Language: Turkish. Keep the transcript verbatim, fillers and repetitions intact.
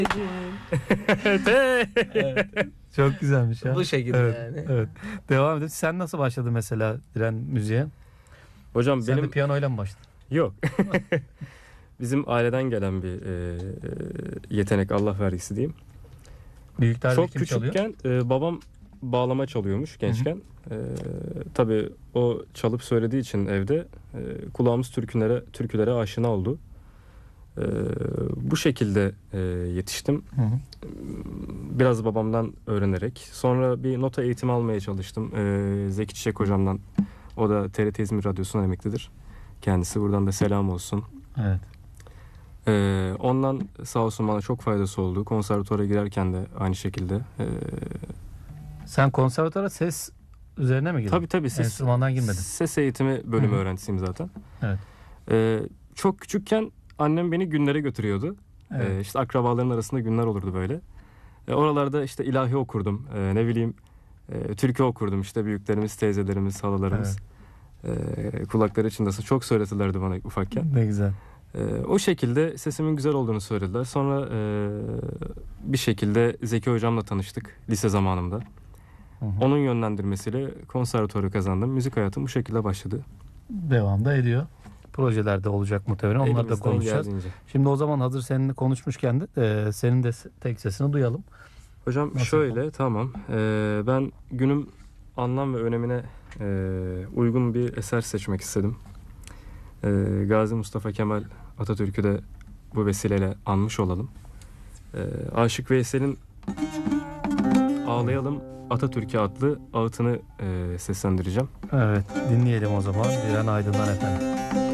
Evet. Çok güzelmiş ya. Bu şekilde Evet, yani. evet. Devam edelim. Sen nasıl başladın mesela Diren müziğe? Hocam Sen benim de piyanoyla mı başladın? yok. Bizim aileden gelen bir e, yetenek, Allah vergisi diyeyim. Büyüklerde Çok kim çalıyor? küçükken e, babam bağlama çalıyormuş gençken. E, tabii o çalıp söylediği için evde e, kulağımız türkülere türkülere aşina oldu. E, bu şekilde e, yetiştim. Hı hı. Biraz babamdan öğrenerek. Sonra bir nota eğitimi almaya çalıştım. E, Zeki Çiçek hocamdan. O da T R T İzmir Radyosu'ndan emeklidir. Kendisi, buradan da selam olsun. Evet. Ee, ondan sağ olsun bana çok faydası oldu. Konservatuvara girerken de aynı şekilde. Ee, Sen konservatuvara ses üzerine mi girdin? tabii tabii ses, Enstrümandan girmedin. ses eğitimi bölümü Hı hı. öğrencisiyim zaten. Evet. Ee, çok küçükken annem beni günlere götürüyordu. Evet. Ee, işte akrabaların arasında günler olurdu böyle. Ee, oralarda işte ilahi okurdum. Ee, ne bileyim e, türkü okurdum. İşte büyüklerimiz, teyzelerimiz, halalarımız. Ee, kulakları çınlasın. Çok söyletirlerdi bana ufakken. Ne güzel. Ee, o şekilde sesimin güzel olduğunu söylediler. Sonra e, bir şekilde Zeki hocamla tanıştık lise zamanımda. Hı hı. Onun yönlendirmesiyle konservatuvarı kazandım. Müzik hayatım bu şekilde başladı. Devam da ediyor. Projelerde olacak muhtemelen. Onları da Elimizden konuşacağız. geldiğince. Şimdi o zaman hazır seninle konuşmuşken de e, senin de tek sesini duyalım. Hocam Nasıl şöyle, tamam. Ee, ben günün anlam ve önemine e, uygun bir eser seçmek istedim. Ee, Gazi Mustafa Kemal Atatürk'ü de bu vesileyle anmış olalım. Ee, Aşık Veysel'in Ağlayalım Atatürk'e adlı ağıtını e, seslendireceğim. Evet, dinleyelim o zaman Diren Aydın'dan efendim.